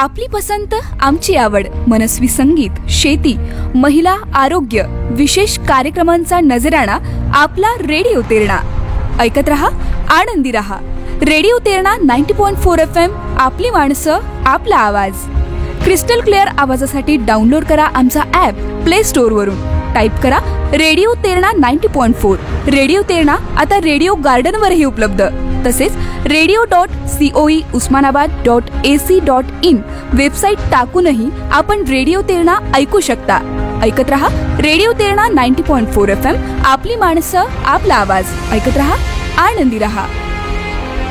आपली पसंत आमची आवड, मनस्वी संगीत, शेती, महिला, आरोग्य, विशेष कार्यक्रमांचा नजराणा आपला रेडिओ तेरणा. ऐकत रहा, आनंदी रहा. Radio Terna 90.4 FM. आपली माणसं, आपला आवाज. क्रिस्टल क्लिअर आवाजासाठी डाउनलोड करा आमचा ॲप प्ले स्टोअर वरून. टाईप करा रेडिओ तेरणा 90.4. रेडिओ तेरणा आता रेडिओ गार्डनवरही उपलब्ध. तसेच radio.coe.usmanabad.ac.in वेबसाईट टाकूनही आपण रेडिओ तेरणा ऐकू शकता. ऐकत रहा रेडिओ तेरणा 90.4 FM. आपली माणसं, आपला आवाज. ऐकत रहा, आनंदी रहा.